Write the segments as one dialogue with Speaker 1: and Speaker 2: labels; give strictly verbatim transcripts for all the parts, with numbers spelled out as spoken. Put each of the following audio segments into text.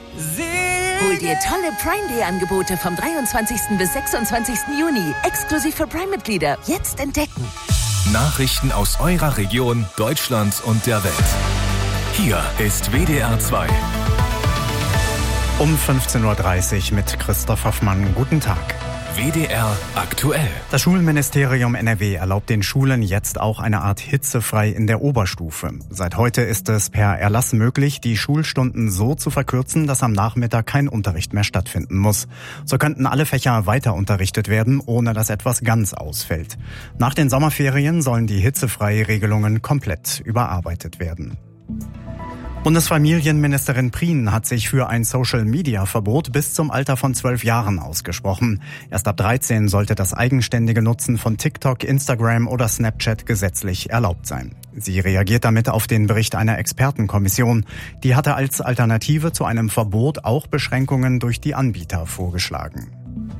Speaker 1: Hol dir tolle Prime-Day-Angebote vom dreiundzwanzigsten bis sechsundzwanzigsten Juni. Exklusiv für Prime-Mitglieder. Jetzt entdecken.
Speaker 2: Nachrichten aus eurer Region, Deutschland und der Welt. Hier ist W D R zwei.
Speaker 3: Um fünfzehn Uhr dreißig mit Christoph Hoffmann. Guten Tag.
Speaker 2: W D R aktuell.
Speaker 3: Das Schulministerium N R W erlaubt den Schulen jetzt auch eine Art hitzefrei in der Oberstufe. Seit heute ist es per Erlass möglich, die Schulstunden so zu verkürzen, dass am Nachmittag kein Unterricht mehr stattfinden muss. So könnten alle Fächer weiter unterrichtet werden, ohne dass etwas ganz ausfällt. Nach den Sommerferien sollen die hitzefreie Regelungen komplett überarbeitet werden. Bundesfamilienministerin Prien hat sich für ein Social-Media-Verbot bis zum Alter von zwölf Jahren ausgesprochen. Erst ab dreizehn sollte das eigenständige Nutzen von TikTok, Instagram oder Snapchat gesetzlich erlaubt sein. Sie reagiert damit auf den Bericht einer Expertenkommission. Die hatte als Alternative zu einem Verbot auch Beschränkungen durch die Anbieter vorgeschlagen.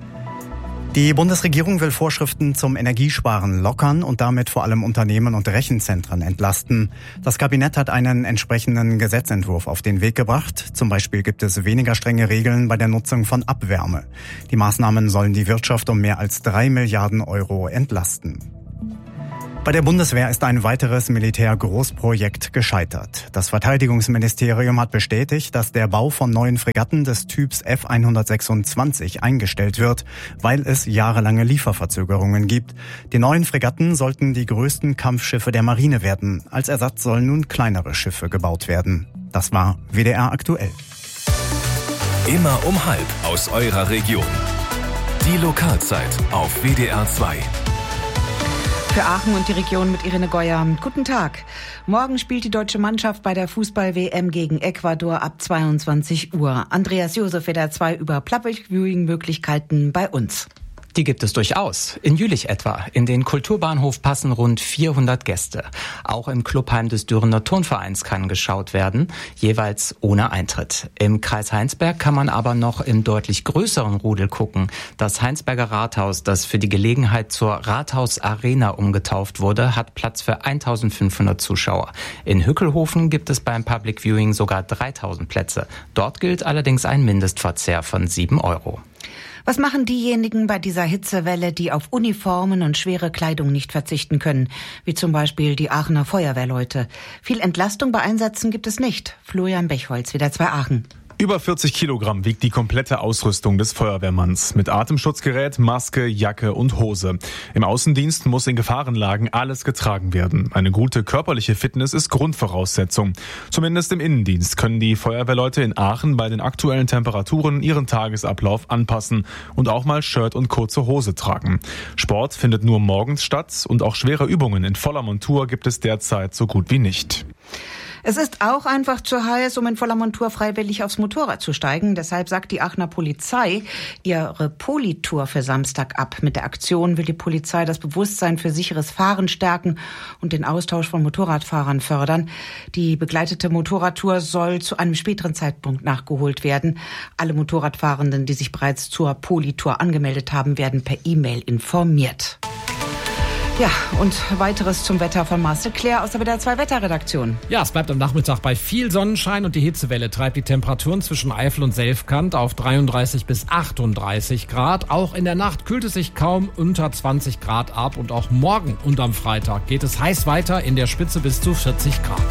Speaker 3: Die Bundesregierung will Vorschriften zum Energiesparen lockern und damit vor allem Unternehmen und Rechenzentren entlasten. Das Kabinett hat einen entsprechenden Gesetzentwurf auf den Weg gebracht. Zum Beispiel gibt es weniger strenge Regeln bei der Nutzung von Abwärme. Die Maßnahmen sollen die Wirtschaft um mehr als drei Milliarden Euro entlasten. Bei der Bundeswehr ist ein weiteres Militärgroßprojekt gescheitert. Das Verteidigungsministerium hat bestätigt, dass der Bau von neuen Fregatten des Typs F hundertsechsundzwanzig eingestellt wird, weil es jahrelange Lieferverzögerungen gibt. Die neuen Fregatten sollten die größten Kampfschiffe der Marine werden. Als Ersatz sollen nun kleinere Schiffe gebaut werden. Das war W D R aktuell.
Speaker 2: Immer um halb aus eurer Region. Die Lokalzeit auf W D R zwei.
Speaker 4: Für Aachen und die Region mit Irene Geuer. Guten Tag. Morgen spielt die deutsche Mannschaft bei der Fußball-W M gegen Ecuador ab zweiundzwanzig Uhr. Andreas Josef, W D R zwei über Public Viewing-Möglichkeiten bei uns.
Speaker 5: Die gibt es durchaus. In Jülich etwa. In den Kulturbahnhof passen rund vierhundert Gäste. Auch im Clubheim des Dürener Turnvereins kann geschaut werden, jeweils ohne Eintritt. Im Kreis Heinsberg kann man aber noch im deutlich größeren Rudel gucken. Das Heinsberger Rathaus, das für die Gelegenheit zur Rathaus-Arena umgetauft wurde, hat Platz für eintausendfünfhundert Zuschauer. In Hückelhofen gibt es beim Public Viewing sogar dreitausend Plätze. Dort gilt allerdings ein Mindestverzehr von sieben Euro.
Speaker 4: Was machen diejenigen bei dieser Hitzewelle, die auf Uniformen und schwere Kleidung nicht verzichten können, wie zum Beispiel die Aachener Feuerwehrleute? Viel Entlastung bei Einsätzen gibt es nicht. Florian Bechholz, W D R zwei Aachen.
Speaker 6: Über vierzig Kilogramm wiegt die komplette Ausrüstung des Feuerwehrmanns mit Atemschutzgerät, Maske, Jacke und Hose. Im Außendienst muss in Gefahrenlagen alles getragen werden. Eine gute körperliche Fitness ist Grundvoraussetzung. Zumindest im Innendienst können die Feuerwehrleute in Aachen bei den aktuellen Temperaturen ihren Tagesablauf anpassen und auch mal Shirt und kurze Hose tragen. Sport findet nur morgens statt und auch schwere Übungen in voller Montur gibt es derzeit so gut wie nicht.
Speaker 4: Es ist auch einfach zu heiß, um in voller Montur freiwillig aufs Motorrad zu steigen. Deshalb sagt die Aachener Polizei ihre Politour für Samstag ab. Mit der Aktion will die Polizei das Bewusstsein für sicheres Fahren stärken und den Austausch von Motorradfahrern fördern. Die begleitete Motorradtour soll zu einem späteren Zeitpunkt nachgeholt werden. Alle Motorradfahrenden, die sich bereits zur Politour angemeldet haben, werden per E-Mail informiert. Ja, und weiteres zum Wetter von Marcel Claire aus der W D R zwei Wetterredaktion.
Speaker 7: Ja, es bleibt am Nachmittag bei viel Sonnenschein und die Hitzewelle treibt die Temperaturen zwischen Eifel und Selfkant auf dreiunddreißig bis achtunddreißig Grad. Auch in der Nacht kühlt es sich kaum unter zwanzig Grad ab und auch morgen und am Freitag geht es heiß weiter, in der Spitze bis zu vierzig Grad.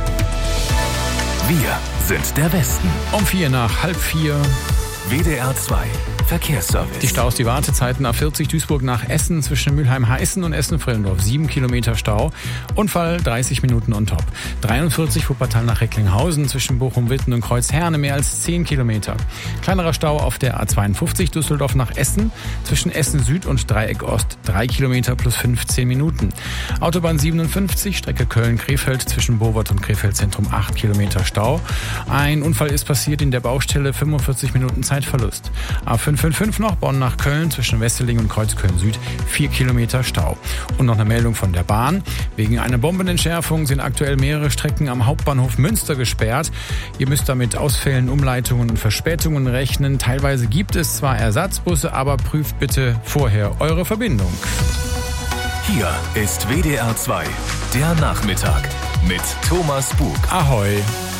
Speaker 2: Wir sind der Westen.
Speaker 8: Um vier nach halb vier.
Speaker 2: W D R zwei Verkehrsservice.
Speaker 8: Die Staus, die Wartezeiten A vierzig Duisburg nach Essen zwischen Mülheim-Heißen und Essen-Frillendorf. sieben Kilometer Stau. Unfall dreißig Minuten on top. dreiundvierzig Wuppertal nach Recklinghausen zwischen Bochum-Witten und Kreuzherne mehr als zehn Kilometer. Kleinerer Stau auf der A zweiundfünfzig Düsseldorf nach Essen zwischen Essen Süd und Dreieck Ost. drei Kilometer plus fünfzehn Minuten. Autobahn siebenundfünfzig, Strecke Köln-Krefeld zwischen Bowart und Krefeld Zentrum acht Kilometer Stau. Ein Unfall ist passiert in der Baustelle, fünfundvierzig Minuten Zeitverlust. A fünfhundertfünfundfünfzig noch Bonn nach Köln zwischen Wesseling und Kreuzköln Süd, vier Kilometer Stau. Und noch eine Meldung von der Bahn. Wegen einer Bombenentschärfung sind aktuell mehrere Strecken am Hauptbahnhof Münster gesperrt. Ihr müsst damit Ausfällen, Umleitungen und Verspätungen rechnen. Teilweise gibt es zwar Ersatzbusse, aber prüft bitte vorher eure Verbindung.
Speaker 2: Hier ist W D R zwei, der Nachmittag mit Thomas Bug.
Speaker 8: Ahoi.